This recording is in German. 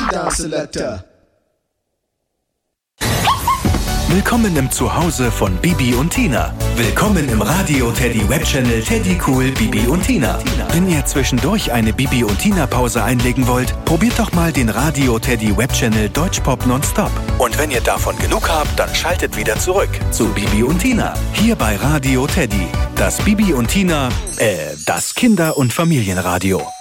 down selector. Willkommen im Zuhause von Bibi und Tina. Willkommen im Radio Teddy Webchannel Teddy Cool Bibi und Tina. Wenn ihr zwischendurch eine Bibi und Tina Pause einlegen wollt, probiert doch mal den Radio Teddy Webchannel Deutschpop Nonstop. Und wenn ihr davon genug habt, dann schaltet wieder zurück zu Bibi und Tina. Hier bei Radio Teddy. Das Bibi und Tina, das Kinder- und Familienradio.